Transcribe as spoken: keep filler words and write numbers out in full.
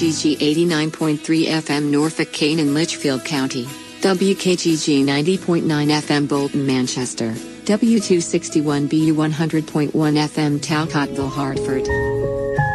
G G eighty-nine point three F M Norfolk, Kane and Litchfield County, W K G G ninety point nine F M Bolton, Manchester, W two sixty-one B U one hundred point one F M Talcottville, Hartford.